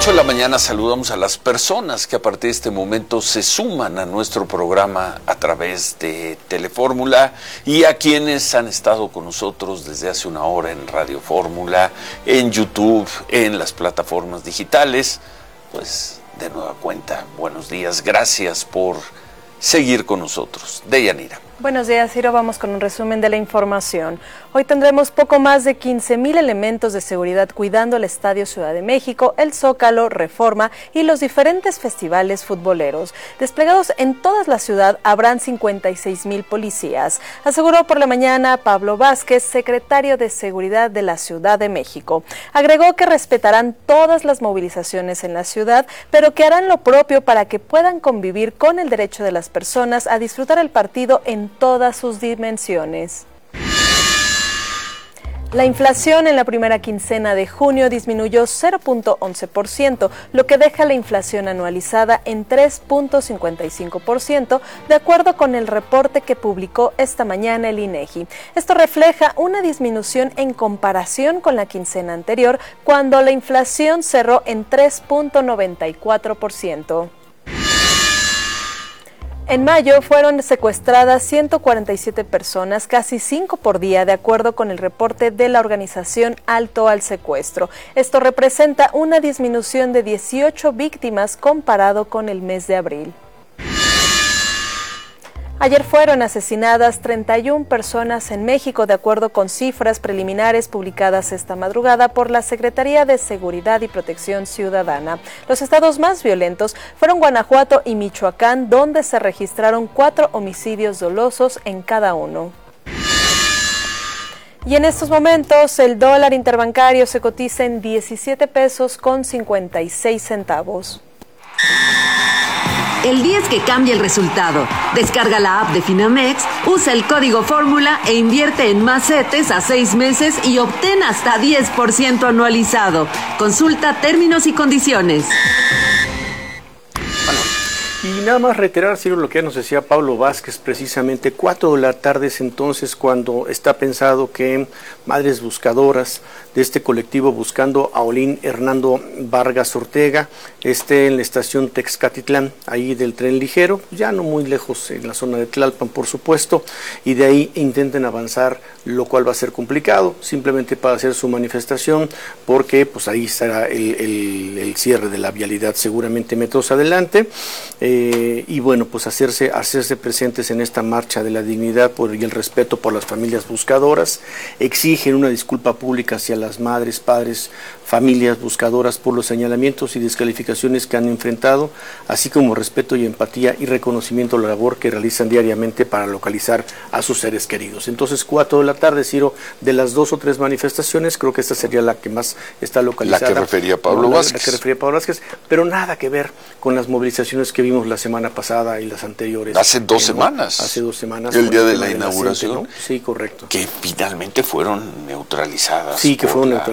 8 de la mañana saludamos a las personas que a partir de este momento se suman a nuestro programa a través de Telefórmula y a quienes han estado con nosotros desde hace una hora en Radio Fórmula, en YouTube, en las plataformas digitales. Pues de nueva cuenta, buenos días, gracias por seguir con nosotros. Deyanira. Buenos días, Ciro. Vamos con un resumen de la información. Hoy tendremos poco más de 15,000 elementos de seguridad cuidando el Estadio Ciudad de México, el Zócalo, Reforma y los diferentes festivales futboleros. Desplegados en toda la ciudad habrán 56,000 policías, aseguró por la mañana Pablo Vázquez, secretario de Seguridad de la Ciudad de México. Agregó que respetarán todas las movilizaciones en la ciudad, pero que harán lo propio para que puedan convivir con el derecho de las personas a disfrutar el partido en todas sus dimensiones. La inflación en la primera quincena de junio disminuyó 0.11%, lo que deja la inflación anualizada en 3.55%, de acuerdo con el reporte que publicó esta mañana el INEGI. Esto refleja una disminución en comparación con la quincena anterior, cuando la inflación cerró en 3.94%. En mayo fueron secuestradas 147 personas, casi 5 por día, de acuerdo con el reporte de la organización Alto al Secuestro. Esto representa una disminución de 18 víctimas comparado con el mes de abril. Ayer fueron asesinadas 31 personas en México, de acuerdo con cifras preliminares publicadas esta madrugada por la Secretaría de Seguridad y Protección Ciudadana. Los estados más violentos fueron Guanajuato y Michoacán, donde se registraron 4 homicidios dolosos en cada uno. Y en estos momentos el dólar interbancario se cotiza en 17 pesos con 56 centavos. El 10 que cambia el resultado. Descarga la app de Finamex, usa el código Fórmula e invierte en más CETES a 6 meses y obtén hasta 10% anualizado. Consulta términos y condiciones. Y nada más reiterar, Ciro, lo que ya nos decía Pablo Vázquez, precisamente 4 de la tarde es entonces cuando está pensado que madres buscadoras de este colectivo Buscando a Olín Hernando Vargas Ortega esté en la estación Texcatitlán, ahí del tren ligero, ya no muy lejos en la zona de Tlalpan, por supuesto, y de ahí intenten avanzar, lo cual va a ser complicado, simplemente para hacer su manifestación, porque pues ahí estará el cierre de la vialidad, seguramente metros adelante. Y bueno, pues hacerse presentes en esta marcha de la dignidad y el respeto por las familias buscadoras. Exigen una disculpa pública hacia las madres, padres, familias buscadoras por los señalamientos y descalificaciones que han enfrentado, así como respeto y empatía y reconocimiento a la labor que realizan diariamente para localizar a sus seres queridos. Entonces, 4 de la tarde, Ciro, de las 2 o 3 manifestaciones, creo que esta sería la que más está localizada. La que refería Pablo Vázquez. La que refería Pablo Vázquez, pero nada que ver con las movilizaciones que vimos la semana pasada y las anteriores. Hace 2 semanas. Hace 2 semanas. El día de la inauguración. ¿no? Sí, correcto. Que finalmente fueron neutralizadas. Sí, que fueron neutralizadas.